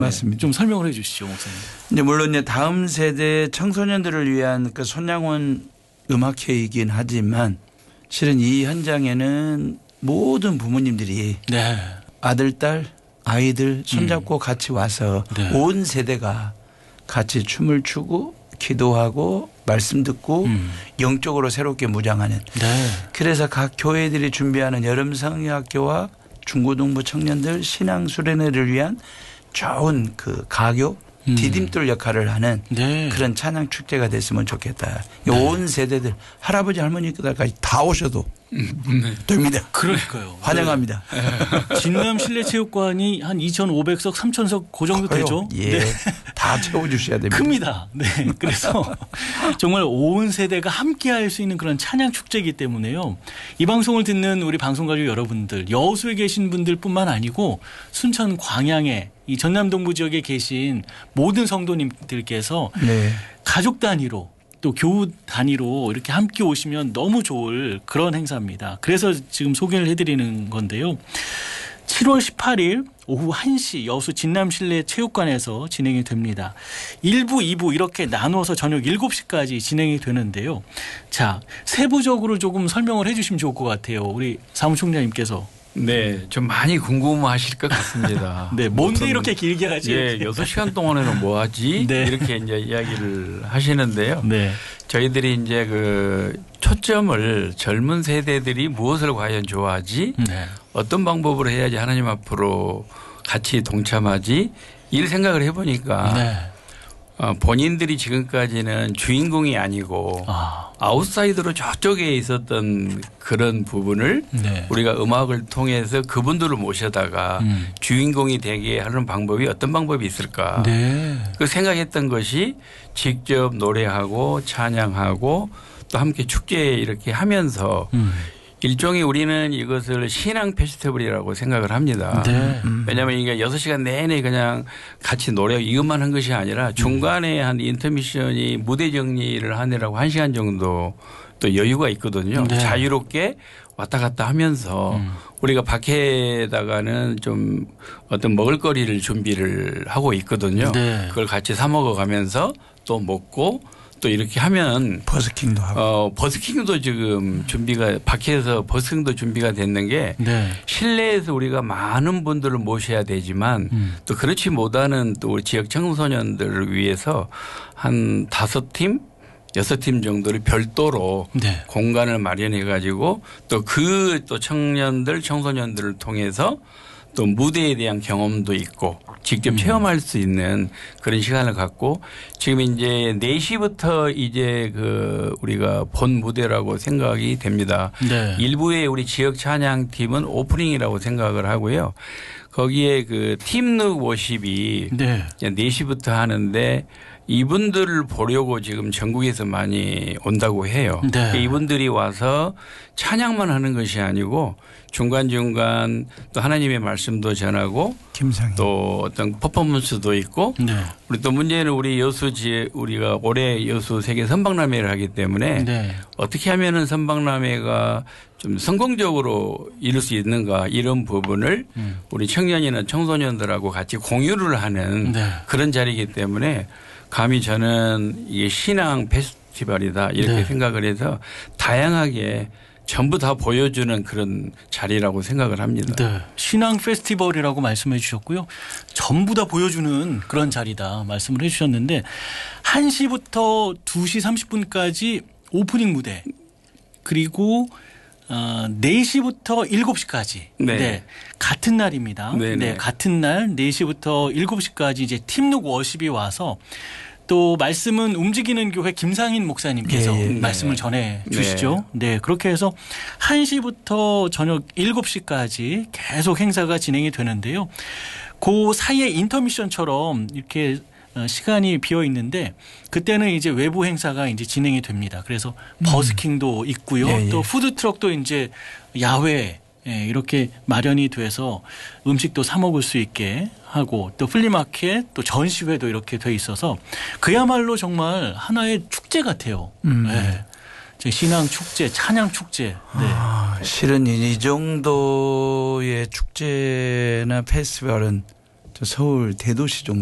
맞습니다. 좀 설명을 해 주시죠, 목사님. 이제 물론 이제 다음 세대 청소년들을 위한 그 손양원 음악회이긴 하지만 실은 이 현장에는 모든 부모님들이 네. 아들, 딸, 아이들 손잡고 같이 와서 네. 온 세대가 같이 춤을 추고 기도하고 말씀 듣고 영적으로 새롭게 무장하는. 네. 그래서 각 교회들이 준비하는 여름 성경학교와 중고등부 청년들 신앙 수련회를 위한 좋은 그 가교 디딤돌 역할을 하는 네. 그런 찬양 축제가 됐으면 좋겠다. 온 세대들 할아버지 할머니까지 다 오셔도 됩니다. 그러니까요. 환영합니다. 네. 진남 실내체육관이 한 2,500석, 3,000석 그 정도 되죠? 예, 네. 다 채워주셔야 됩니다. 큽니다. 네. 그래서 정말 온 세대가 함께할 수 있는 그런 찬양 축제이기 때문에요. 이 방송을 듣는 우리 방송가족 여러분들, 여수에 계신 분들뿐만 아니고 순천 광양에 이 전남 동부 지역에 계신 모든 성도님들께서 네. 가족 단위로 또 교우 단위로 이렇게 함께 오시면 너무 좋을 그런 행사입니다. 그래서 지금 소개를 해드리는 건데요. 7월 18일 오후 1시 여수 진남실내체육관에서 진행이 됩니다. 1부, 2부 이렇게 나누어서 저녁 7시까지 진행이 되는데요. 자, 세부적으로 조금 설명을 해 주시면 좋을 것 같아요. 우리 사무총장님께서. 네, 좀 많이 궁금하실 것 같습니다. 네, 뭔데 이렇게 길게 하지? 예, 6시간 동안에는 뭐 하지? 네. 이렇게 이제 이야기를 하시는데요. 네. 저희들이 이제 그 초점을 젊은 세대들이 무엇을 과연 좋아하지? 네. 어떤 방법으로 해야지 하나님 앞으로 같이 동참하지? 이 생각을 해보니까 네. 본인들이 지금까지는 주인공이 아니고 아웃사이더로 저쪽에 있었던 그런 부분을 네. 우리가 음악을 통해서 그분들을 모셔다가 주인공이 되게 하는 방법이 어떤 방법이 있을까. 네. 그 생각했던 것이 직접 노래하고 찬양하고 또 함께 축제 이렇게 하면서 일종의 우리는 이것을 신앙 페스티벌이라고 생각을 합니다. 네. 왜냐하면 이게 6시간 내내 그냥 같이 노래 이것만 한 것이 아니라 중간에 한 인터미션이 무대 정리를 하느라고 1시간 정도 또 여유가 있거든요. 네. 자유롭게 왔다 갔다 하면서 우리가 밖에다가는 좀 어떤 먹을거리를 준비를 하고 있거든요. 네. 그걸 같이 사 먹어가면서 또 먹고 또 이렇게 하면 버스킹도 하고. 버스킹도 지금 준비가 밖에서 버스킹도 준비가 됐는 게 네. 실내에서 우리가 많은 분들을 모셔야 되지만 또 그렇지 못하는 또 우리 지역 청소년들을 위해서 한 5팀 6팀 정도를 별도로 네. 공간을 마련해 가지고 또 그 또 청년들 청소년들을 통해서 또 무대에 대한 경험도 있고 직접 체험할 수 있는 그런 시간을 갖고 지금 이제 4시부터 이제 그 우리가 본 무대라고 생각이 됩니다. 네. 일부의 우리 지역 찬양팀은 오프닝이라고 생각을 하고요. 거기에 그 팀룩 워십이 네. 4시부터 하는데 이분들을 보려고 지금 전국에서 많이 온다고 해요. 네. 이분들이 와서 찬양만 하는 것이 아니고 중간중간 또 하나님의 말씀도 전하고 김상희. 또 어떤 퍼포먼스도 있고 네. 우리 또 문제는 우리 여수지에 우리가 올해 여수 세계 선박람회를 하기 때문에 네. 어떻게 하면은 선박람회가 좀 성공적으로 이룰 수 있는가 이런 부분을 우리 청년이나 청소년들하고 같이 공유를 하는 네. 그런 자리이기 때문에 감히 저는 이게 신앙 페스티벌이다 이렇게 네. 생각을 해서 다양하게 전부 다 보여주는 그런 자리라고 생각을 합니다. 네. 신앙 페스티벌이라고 말씀해 주셨고요. 전부 다 보여주는 그런 자리다 말씀을 해 주셨는데 1시부터 2시 30분까지 오프닝 무대 그리고 4시부터 7시까지. 네. 네. 같은 날입니다. 네네. 네. 같은 날 4시부터 7시까지 이제 팀룩 워십이 와서 또 말씀은 움직이는 교회 김상인 목사님께서 예, 예. 말씀을 전해 주시죠. 네. 그렇게 해서 1시부터 저녁 7시까지 계속 행사가 진행이 되는데요. 그 사이에 인터미션처럼 이렇게 시간이 비어 있는데 그때는 이제 외부 행사가 이제 진행이 됩니다. 그래서 버스킹도 있고요. 예, 예. 또 푸드트럭도 이제 야외 이렇게 마련이 돼서 음식도 사 먹을 수 있게 하고 또 플리마켓 또 전시회도 이렇게 돼 있어서 그야말로 정말 하나의 축제 같아요. 네. 신앙 축제, 찬양 축제. 네. 실은 이 정도의 축제나 페스티벌은 서울 대도시 정도